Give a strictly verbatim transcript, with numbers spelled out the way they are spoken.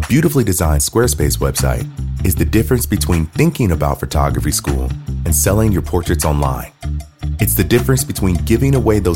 beautifully designed Squarespace website is the difference between thinking about photography school and selling your portraits online. It's the difference between giving away those